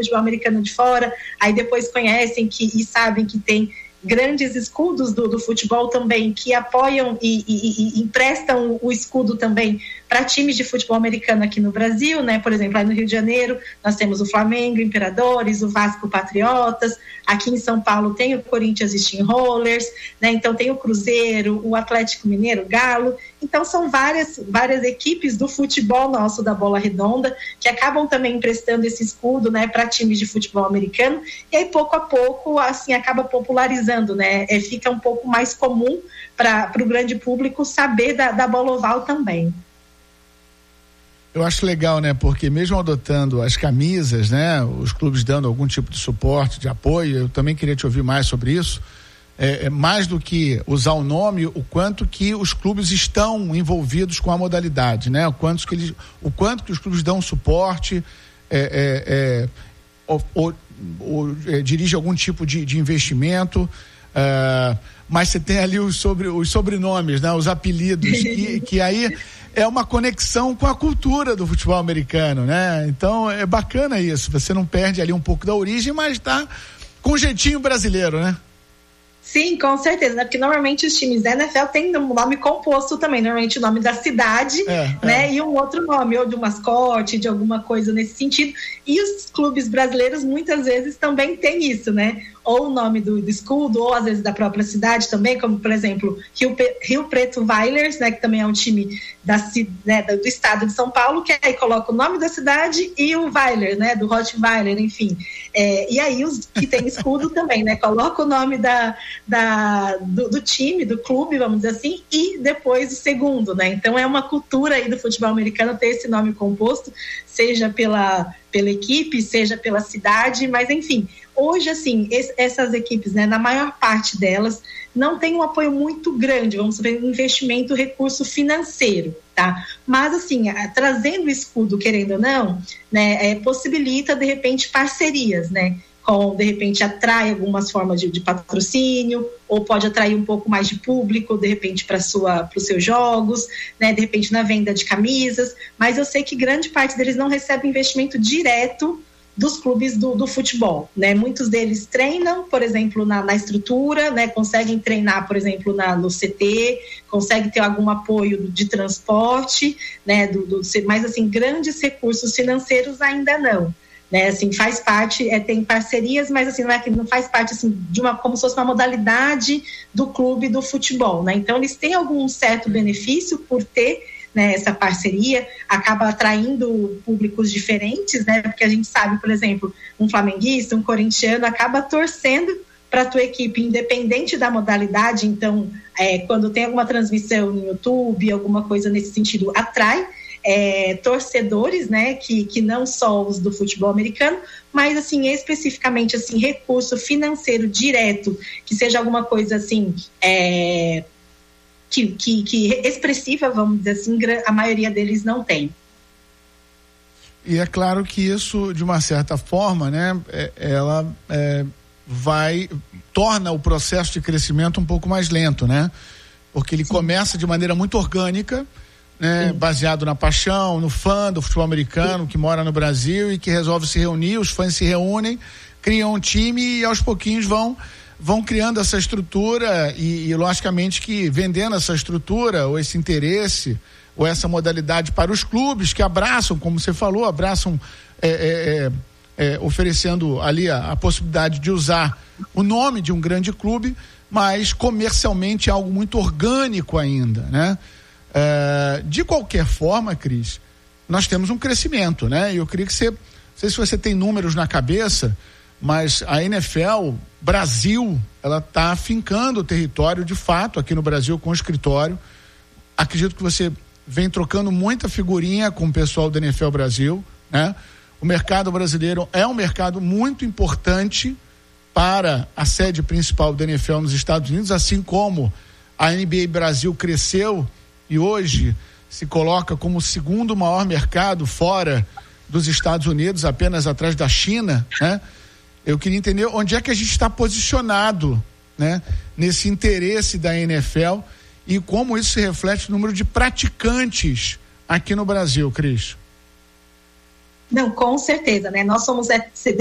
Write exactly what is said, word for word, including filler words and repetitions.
futebol americano de fora, aí depois conhecem que, e sabem que tem grandes escudos do, do futebol também, que apoiam e, e, e emprestam o escudo também para times de futebol americano aqui no Brasil, né? Por exemplo, aí no Rio de Janeiro nós temos o Flamengo, Imperadores, o Vasco Patriotas, aqui em São Paulo tem o Corinthians Steamrollers, né? Então tem o Cruzeiro, o Atlético Mineiro, Galo, então são várias, várias equipes do futebol nosso da Bola Redonda que acabam também emprestando esse escudo, né, para times de futebol americano, e aí pouco a pouco assim acaba popularizando, né? É, fica um pouco mais comum para o grande público saber da, da bola oval também. Eu acho legal, né? Porque mesmo adotando as camisas, né? Os clubes dando algum tipo de suporte, de apoio, eu também queria te ouvir mais sobre isso. É, é mais do que usar o nome, o quanto que os clubes estão envolvidos com a modalidade, né? O quanto que eles, o quanto que os clubes dão suporte, é, é, é, ou, ou, ou é, dirige algum tipo de, de investimento. Uh, mas você tem ali os, sobre, os sobrenomes, né? Os apelidos, que, que aí é uma conexão com a cultura do futebol americano, né? Então é bacana isso, você não perde ali um pouco da origem, mas tá com jeitinho brasileiro, né? Sim, com certeza, né? Porque normalmente os times da N F L têm um nome composto também, normalmente o nome da cidade, é, né? É. E um outro nome, ou de um mascote, de alguma coisa nesse sentido. E os clubes brasileiros muitas vezes também têm isso, né? Ou o nome do, do escudo, ou às vezes da própria cidade também, como por exemplo Rio, Rio Preto Vailers, né, que também é um time da, né, do estado de São Paulo, que aí coloca o nome da cidade e o Weiler, né, do Rottweiler, enfim. É, e aí os que tem escudo também, né, coloca o nome da, da, do, do time, do clube, vamos dizer assim, e depois o segundo, né. Então é uma cultura aí do futebol americano ter esse nome composto, seja pela, pela equipe, seja pela cidade, mas enfim. Hoje, assim, esse, essas equipes, né, na maior parte delas, não tem um apoio muito grande, vamos dizer, investimento, recurso financeiro, tá? Mas, assim, a, trazendo o escudo, querendo ou não, né, é, possibilita, de repente, parcerias, né? Com, de repente, atrai algumas formas de, de patrocínio, ou pode atrair um pouco mais de público, de repente, para os seus jogos, né? De repente, na venda de camisas, mas eu sei que grande parte deles não recebe investimento direto dos clubes do, do futebol, né? Muitos deles treinam, por exemplo, na, na estrutura, né? Conseguem treinar, por exemplo, na, no C T, conseguem ter algum apoio de transporte, né? Do, do, mas, assim, grandes recursos financeiros ainda não, né? Assim, faz parte, é, tem parcerias, mas, assim, não, é que não faz parte, assim, de uma, como se fosse uma modalidade do clube do futebol, né? Então, eles têm algum certo benefício por ter, né, essa parceria, acaba atraindo públicos diferentes, né, porque a gente sabe, por exemplo, um flamenguista, um corintiano acaba torcendo para a tua equipe, independente da modalidade. Então, é, quando tem alguma transmissão no YouTube, alguma coisa nesse sentido, atrai é, torcedores, né, que, que não só os do futebol americano, mas, assim, especificamente, assim, recurso financeiro direto, que seja alguma coisa, assim, é, Que, que, que expressiva, vamos dizer assim, a maioria deles não tem. E é claro que isso, de uma certa forma, né, é, ela é, vai, torna o processo de crescimento um pouco mais lento, né? Porque ele Sim. começa de maneira muito orgânica, né, Sim. baseado na paixão, no fã do futebol americano Sim. que mora no Brasil e que resolve se reunir, os fãs se reúnem, criam um time e aos pouquinhos vão vão criando essa estrutura e, e logicamente que vendendo essa estrutura ou esse interesse ou essa modalidade para os clubes que abraçam, como você falou, abraçam é, é, é, oferecendo ali a, a possibilidade de usar o nome de um grande clube, mas comercialmente é algo muito orgânico ainda, né? É, de qualquer forma, Cris, nós temos um crescimento, né? E eu queria que você, não sei se você tem números na cabeça, mas a N F L Brasil, ela está afincando o território de fato aqui no Brasil com o escritório. Acredito que você vem trocando muita figurinha com o pessoal da N F L Brasil, né? O mercado brasileiro é um mercado muito importante para a sede principal da N F L nos Estados Unidos, assim como a N B A Brasil cresceu e hoje se coloca como o segundo maior mercado fora dos Estados Unidos, apenas atrás da China, né? Eu queria entender onde é que a gente está posicionado, né, nesse interesse da N F L e como isso se reflete no número de praticantes aqui no Brasil, Cris. Não, com certeza, né? Nós somos,